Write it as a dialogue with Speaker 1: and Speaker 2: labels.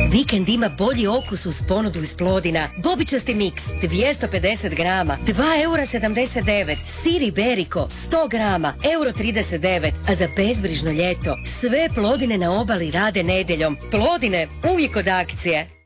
Speaker 1: Vikend ima bolji okus uz ponudu iz Plodina. Bobičasti miks 250 grama, 2,79 €. Sir Iberico 100 grama, 1,39 €. A za bezbrižno ljeto sve Plodine na obali rade nedjeljom. Plodine uvijek od akcije.